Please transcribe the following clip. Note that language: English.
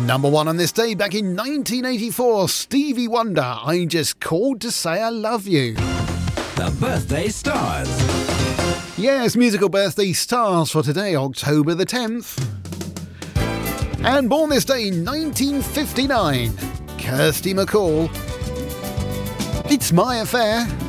Number one on this day back in 1984, Stevie Wonder, I Just Called to Say I Love You. The Birthday Stars. Yes, musical birthday stars for today, October the 10th. And born this day in 1959, Kirsty MacColl. It's My Affair.